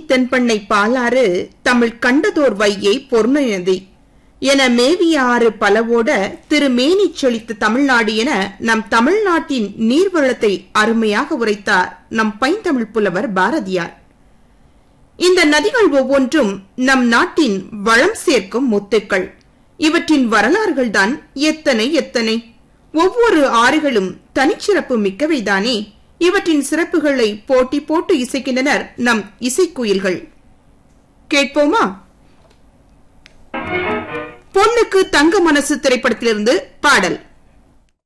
தென்பண்ணை பாலாறு தமிழ் கண்டதோர் வையை பொருணநதி என மேவிய ஆறு பலவோட திருமேனி செழித்த தமிழ்நாடு என நம் தமிழ்நாட்டின் நீர்வளத்தை அருமையாக உரைத்தார் நம் பைந்தமிழ் புலவர் பாரதியார். இந்த நதிகள் ஒவ்வொன்றும் நம் நாட்டின் வளம் சேர்க்கும் முத்துக்கள். இவற்றின் வரலாறுகள்தான் எத்தனை எத்தனை. ஒவ்வொரு ஆறுகளும் தனிச்சிறப்பு மிக்கவைதானே. இவற்றின் சிறப்புகளை போட்டி போட்டு இசைக்கின்றனர் நம் இசைக்குயில்கள். கேட்போமா? பொண்ணுக்கு தங்க மனசு திரைப்படத்திலிருந்து பாடல்.